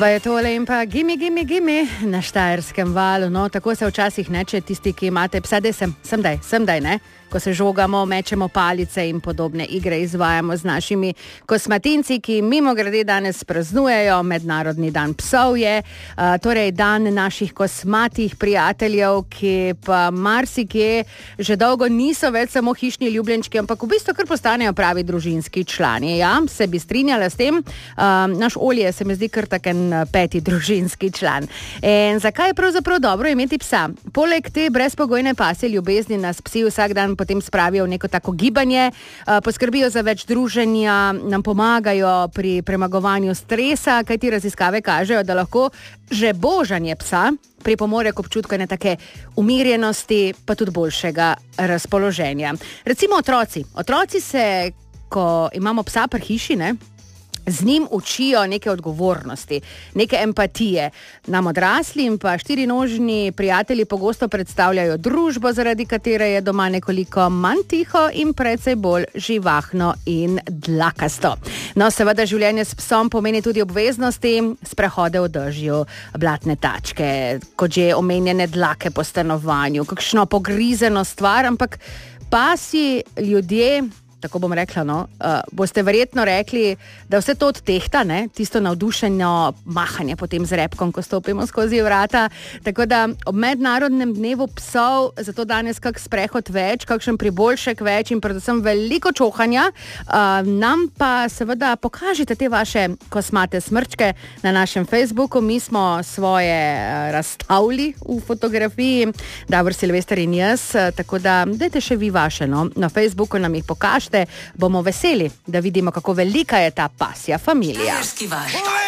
Pa je tole in pa gimi na Štajerskem valu, no, tako se včasih neče tisti, ki imate psa, sem daj, ne? Ko se žogamo, mečemo palice in podobne igre izvajamo z našimi kosmatinci, ki mimogrede danes praznujejo, Mednarodni dan psov je, torej dan naših kosmatih prijateljev, ki pa marsikje že dolgo niso več samo hišni ljubljenčki, ampak v bistvu kar postanejo pravi družinski člani. Ja, se bi strinjala s tem, naš Olje se mi zdi kar taken peti družinski član. In zakaj je pravzaprav dobro imeti psa? Poleg te brezpogojne pasje ljubezni nas psi vsak dan potem spravijo v neko tako gibanje, poskrbijo za več druženja, nam pomagajo pri premagovanju stresa, kajti raziskave kažejo, da lahko že božanje psa pripomore k občutku ene take umirjenosti, pa tudi boljšega razpoloženja. Recimo otroci. Otroci se, ko imamo psa pri hiši, ne, z njim učijo neke odgovornosti, neke empatije. Nam odrasli in pa štirinožni prijatelji pogosto predstavljajo družbo, zaradi katere je doma nekoliko manj tiho in precej bolj živahno in dlakasto. No, seveda življenje s psom pomeni tudi obveznosti, sprehode v dežju, blatne tačke, kot že omenjene dlake po stanovanju, kakšno pogrizeno stvar, ampak pasji ljudje, tako bom rekla, no, boste verjetno rekli, da vse to odtehta, ne, tisto navdušeno mahanje potem z repkom, ko stopimo skozi vrata. Tako da ob Mednarodnem dnevu psov, zato danes kak sprehod več, kakšen priboljšek več in predvsem veliko čohanja, nam pa seveda pokažite te vaše kosmate smrčke na našem Facebooku. Mi smo svoje razstavili v fotografiji, Davor, Silvester in jaz, tako da dajte še vi vaše, no, na Facebooku nam jih pokažite. Bomo veseli, da vidimo, kako velika je ta pasja familija.